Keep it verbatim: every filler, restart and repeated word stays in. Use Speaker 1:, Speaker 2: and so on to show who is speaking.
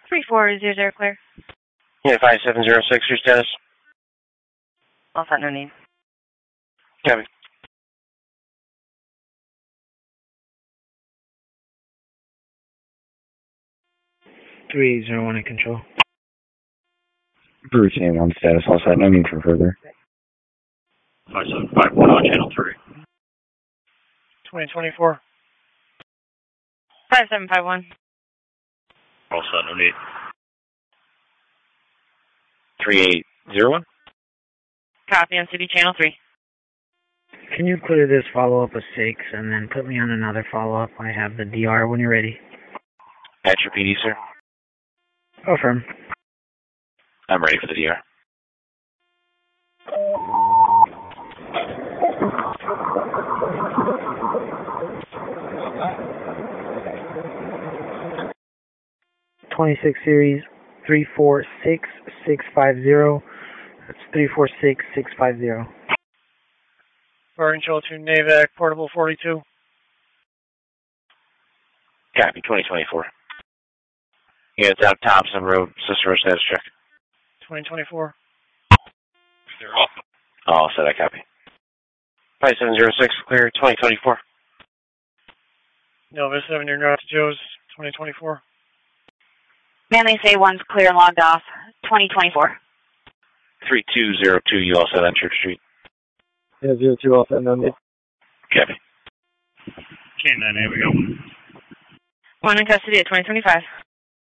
Speaker 1: three four zero zero, clear.
Speaker 2: Yeah, five seven zero six, your status?
Speaker 1: All set, no need.
Speaker 2: Copy.
Speaker 3: three eight zero one in control.
Speaker 4: Bruce name on status, all set, no need for further.
Speaker 5: five seven five one on channel three.
Speaker 6: twenty twenty-four.
Speaker 1: five seven five one.
Speaker 5: All set, no need.
Speaker 2: three eight zero one?
Speaker 1: Copy on City Channel three.
Speaker 3: Can you clear this follow-up of six and then put me on another follow-up? I have the D R when you're ready.
Speaker 2: At your P D, sir.
Speaker 3: Affirm.
Speaker 2: I'm ready for the D R.
Speaker 3: twenty-six series, three four six six five zero. That's three four six six five zero.
Speaker 6: Bar control to NAVAC, portable forty-two.
Speaker 2: Copy, twenty twenty-four. Yeah, it's out Thompson Road, Cicero status check.
Speaker 6: twenty twenty-four.
Speaker 5: They're off.
Speaker 2: All set, I copy. five seven zero six, clear, twenty twenty-four.
Speaker 6: Nova seven, you're north to Joe's, twenty twenty-four.
Speaker 1: Manly say one's clear and logged off, twenty twenty-four.
Speaker 2: three two zero two, you all set on Church Street.
Speaker 3: Yeah, zero two, all set, no need.
Speaker 2: Copy.
Speaker 5: K nine, here we go.
Speaker 1: One in custody at twenty twenty-five.